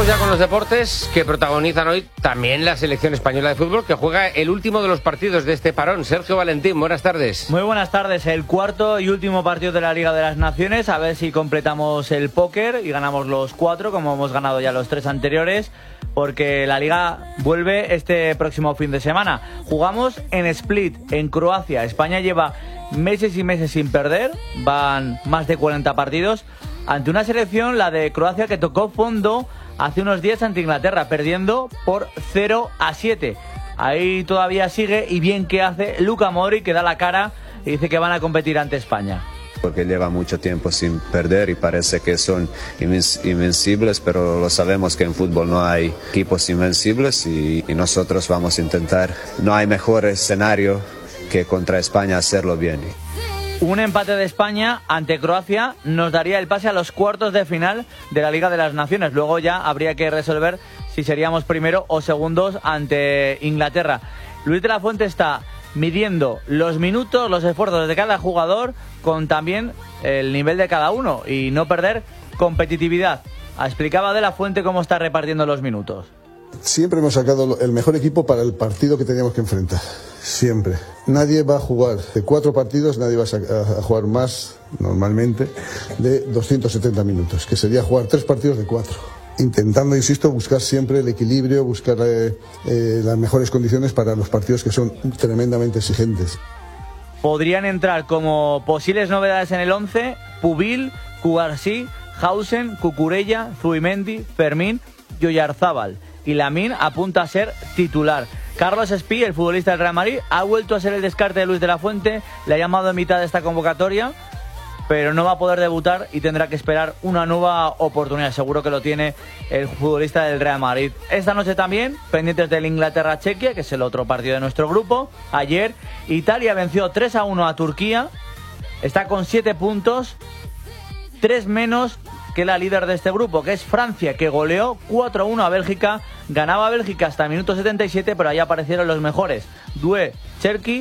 Vamos ya con los deportes que protagonizan hoy también la selección española de fútbol, que juega el último de los partidos de este parón. Sergio Valentín, buenas tardes. Muy buenas tardes. El cuarto y último partido de la Liga de las Naciones. A ver si completamos el póker y ganamos los 4, como hemos ganado ya los 3 anteriores, porque la Liga vuelve este próximo fin de semana. Jugamos en Split, en Croacia. España lleva meses y meses sin perder. Van más de 40 partidos ante una selección, la de Croacia, que tocó fondo hace unos días ante Inglaterra, perdiendo por 0-7. Ahí todavía sigue, y bien que hace Luka Modric, que da la cara y dice que van a competir ante España. Porque lleva mucho tiempo sin perder y parece que son invencibles, pero lo sabemos que en fútbol no hay equipos invencibles y nosotros vamos a intentar. No hay mejor escenario que contra España hacerlo bien. Un empate de España ante Croacia nos daría el pase a los cuartos de final de la Liga de las Naciones. Luego ya habría que resolver si seríamos primero o segundos ante Inglaterra. Luis de la Fuente está midiendo los minutos, los esfuerzos de cada jugador, con también el nivel de cada uno, y no perder competitividad. Explicaba de la Fuente cómo está repartiendo los minutos. Siempre hemos sacado el mejor equipo para el partido que teníamos que enfrentar. Siempre. Nadie va a jugar de 4 partidos, nadie va a jugar más, normalmente, de 270 minutos, que sería jugar 3 partidos de 4. Intentando, insisto, buscar siempre el equilibrio, buscar las mejores condiciones para los partidos que son tremendamente exigentes. Podrían entrar como posibles novedades en el 11 Pubil, Cubarsí, Hausen, Cucurella, Zubimendi, Fermín y Oyarzábal. Y Lamine apunta a ser titular. Carlos Espí, el futbolista del Real Madrid, ha vuelto a ser el descarte de Luis de la Fuente. Le ha llamado en mitad de esta convocatoria, pero no va a poder debutar y tendrá que esperar una nueva oportunidad. Seguro que lo tiene el futbolista del Real Madrid. Esta noche también, pendientes del Inglaterra-Chequia, que es el otro partido de nuestro grupo. Ayer, Italia venció 3-1 a Turquía. Está con 7 puntos, 3 menos que la líder de este grupo, que es Francia, que goleó 4-1 a Bélgica. Ganaba Bélgica hasta el minuto 77, pero ahí aparecieron los mejores: Doué, Cherki